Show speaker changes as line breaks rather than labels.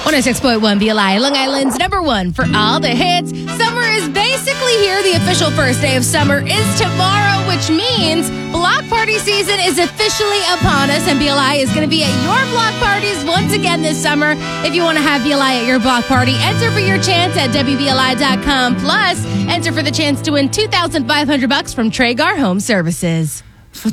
106.1 BLI, Long Island's number one for all the hits. Summer is basically here. The official first day of summer is tomorrow, which means block party season is officially upon us, and BLI is going to be at your block parties once again this summer. If you want to have BLI at your block party, enter for your chance at WBLI.com. Plus, enter for the chance to win $2,500 from Traeger Home Services.